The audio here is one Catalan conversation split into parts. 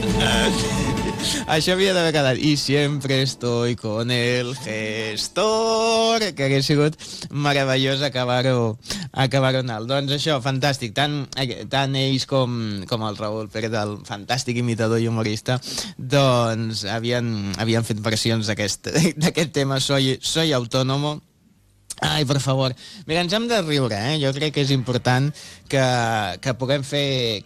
Això havia d'haver quedat. I sempre estoy con el gestor, que hagués sigut meravellós acabar-ho en alt. Doncs això, fantàstic. Tant ells com el Raúl Pérez, el fantàstic imitador i humorista, doncs havien fet versions d'aquest tema Soy autónomo. Ai, per favor. Mira, ens hem de riure, eh? Jo crec que és important que puguem fer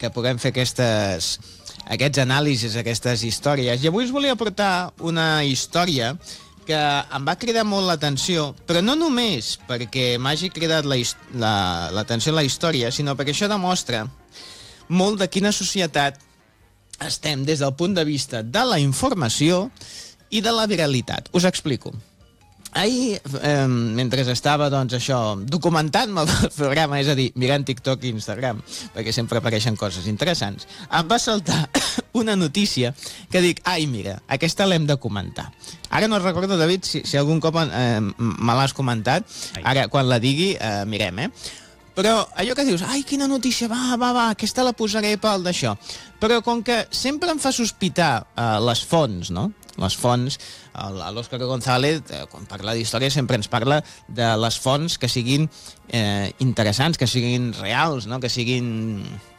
aquests anàlisis, aquestes històries. I avui us volia portar una història que em va cridar molt l'atenció, però no només perquè m'hagi cridat l'atenció a la història, sinó perquè això demostra molt de quina societat estem des del punt de vista de la informació i de la viralitat. Us explico. Ahir, mentre estava, doncs, això, documentant-me el programa, és a dir, mirant TikTok i Instagram, perquè sempre apareixen coses interessants, em va saltar una notícia que dic, ai, mira, aquesta l'hem de comentar. Ara no recordo, David, si algun cop me l'has comentat. Ara, quan la digui, mirem, Però allò que dius, ai, quina notícia, va, aquesta la posaré pel d'això. Però com que sempre em fa sospitar les fonts, no? Les fonts, l'Òscar González, quan parla d'història, sempre ens parla de les fonts que siguin interessants, que siguin reals, no? Que siguin,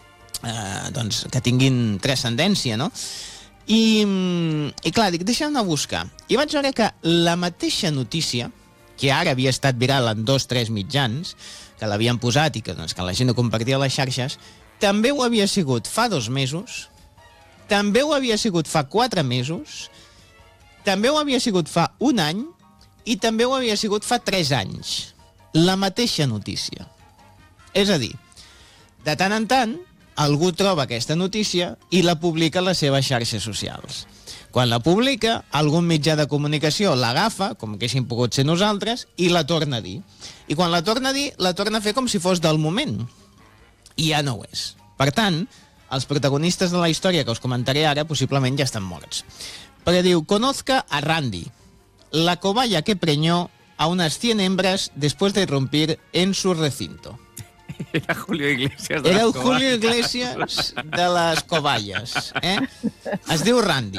doncs, que tinguin transcendència, no? I clar, dic, deixa'm anar a buscar. I vaig veure que la mateixa notícia, que ara havia estat viral en 2-3 mitjans, que l'havien posat i que la gent ho compartia a les xarxes, també ho havia sigut fa 2 mesos, també ho havia sigut fa 4 mesos, també ho havia sigut fa 1 any i també ho havia sigut fa 3 anys. La mateixa notícia. És a dir, de tant en tant, algú troba aquesta notícia i la publica a les seves xarxes socials. Quan la publica, algun mitjà de comunicació l'agafa, com que haguéssim pogut ser nosaltres, i la torna a dir. I quan la torna a dir, la torna a fer com si fos del moment. I ja no ho és. Per tant, els protagonistes de la història que us comentaré ara possiblement ja estan morts. Perquè diu, conozca a Randy, la cobaya que preñó a unas 100 hembras después de irrumpir en su recinto. Era Julio Iglesias de Era el Julio Iglesias de les cobayes. Es diu Randy.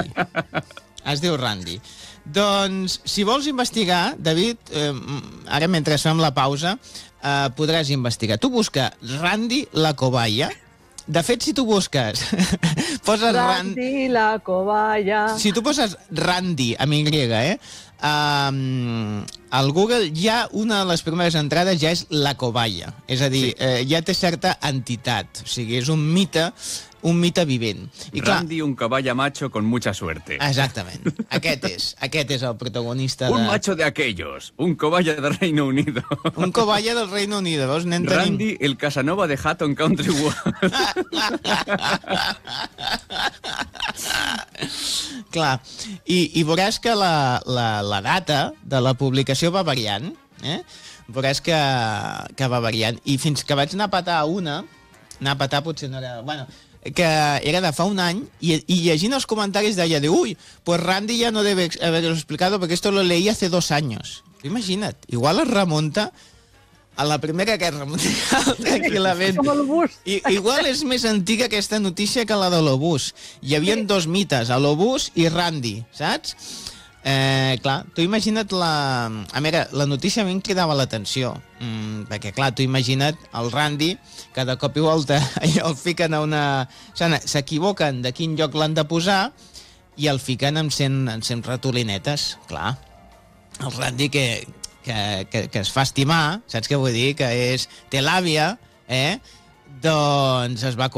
Doncs, si vols investigar, David, ara mentre fem la pausa, podràs investigar. Tu busca Randy la cobaya. De fet, si tu busques... poses Randy la cobaya... Si tu poses Randy, amb Y, al Google ja una de les primeres entrades ja és la cobaya. És a dir, ja té certa entitat. O sigui, és un mite vivent. I Randy, un caballa macho con mucha suerte. Exactament. Aquest és el protagonista Un macho de aquellos. Un cobaya del Reino Unido. Un cobaya del Reino Unido. Veus? Randy, el Casanova de Hatton Country World. Clar. I veuràs que la data de la publicació va variant. Veuràs que va variant. I fins que vaig anar a petar potser no era... Bueno, que era de fa 1 any, y llegint els comentaris deia, uy, pues Randy ya no debe haberlo explicado porque esto lo leí hace 2 años. Imagina't, igual es remunta a la Primera Guerra Mundial, tranquil·lament. Com l'obús. Igual és més antiga aquesta notícia que la de l'obús. Hi havia 2 mites, l'obús i Randy, saps? Clar, tu imagina't a veure, la notícia a mi em cridava l'atenció, perquè clar, tu imagina't el Randy, que de cop i volta allò el fiquen a una... S'equivoquen de quin lloc l'han de posar i el fiquen amb 100 ratolinetes, clar. El Randy que es fa estimar, saps què vull dir? Que té l'àvia, doncs es va